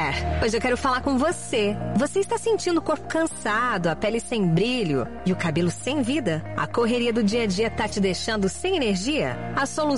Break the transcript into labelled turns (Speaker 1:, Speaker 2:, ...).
Speaker 1: Hair. Hoje eu quero falar com você. Você está sentindo o corpo cansado, a pele sem brilho e o cabelo sem vida? A correria do dia a dia tá te deixando sem energia? A solução